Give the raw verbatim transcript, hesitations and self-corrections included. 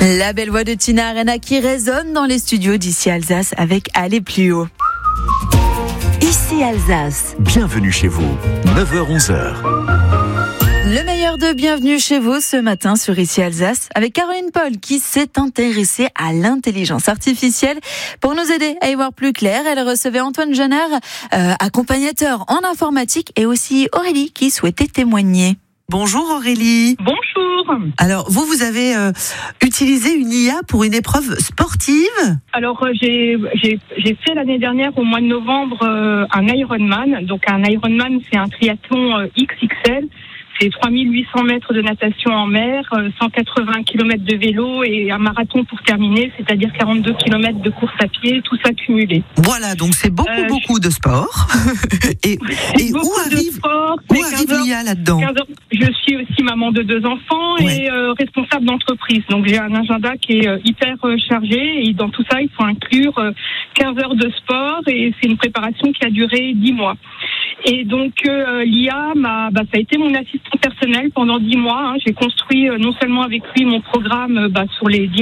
La belle voix de Tina Arena qui résonne dans les studios d'ici Alsace avec Aller plus haut. Ici Alsace. Bienvenue chez vous, neuf heures onze heures. Le meilleur de Bienvenue chez vous ce matin sur Ici Alsace avec Caroline Paul qui s'est intéressée à l'intelligence artificielle. Pour nous aider à y voir plus clair, elle recevait Antoine Jenner, euh, accompagnateur en informatique, et aussi Aurélie qui souhaitait témoigner. Bonjour Aurélie. Bonjour. Alors vous, vous avez euh, utilisé une I A pour une épreuve sportive ? Alors euh, j'ai, j'ai, j'ai fait l'année dernière au mois de novembre euh, un Ironman. Donc un Ironman, c'est un triathlon euh, X X L. C'est trois mille huit cents mètres de natation en mer, cent quatre-vingts kilomètres de vélo et un marathon pour terminer, c'est-à-dire quarante-deux kilomètres de course à pied, tout ça cumulé. Voilà, donc c'est beaucoup, euh, beaucoup de sport. et et où arrive, sport, où arrive l'I A là-dedans ? Je suis aussi maman de deux enfants ouais. et euh, responsable d'entreprise. Donc j'ai un agenda qui est euh, hyper euh, chargé et dans tout ça, il faut inclure euh, quinze heures de sport et c'est une préparation qui a duré dix mois. Et donc euh, l'I A, m'a, bah, ça a été mon assistant personnel pendant dix mois. Hein. J'ai construit euh, non seulement avec lui mon programme euh, bah, sur les dix